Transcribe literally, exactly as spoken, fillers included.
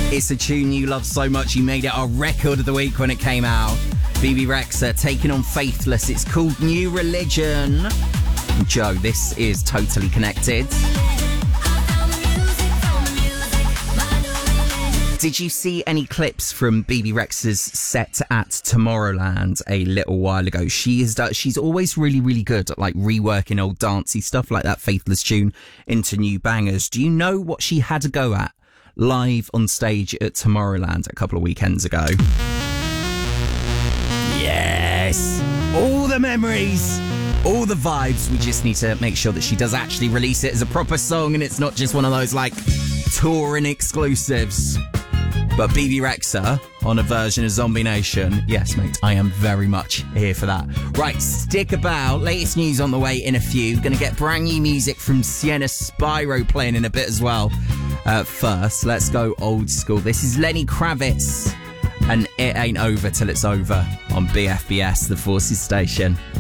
It's a tune you love so much you made it our record of the week when it came out. Bebe Rexha taking on Faithless. It's called New Religion. Joe, this is Totally Connected. Did you see any clips from Bebe Rexha's set at Tomorrowland a little while ago? She is she's always really, really good at like reworking old dancey stuff like that Faithless tune into new bangers. Do you know what she had a go at live on stage at Tomorrowland a couple of weekends ago? Yes! All the memories! All the vibes. We just need to make sure that she does actually release it as a proper song and it's not just one of those like touring exclusives. But Bebe Rexha on a version of Zombie Nation. Yes, mate, I am very much here for that. Right, stick about. Latest news on the way in a few. Gonna get brand new music from Sienna Spyro playing in a bit as well. Uh, first, let's go old school. This is Lenny Kravitz and It Ain't Over Till It's Over on B F B S, the Forces Station.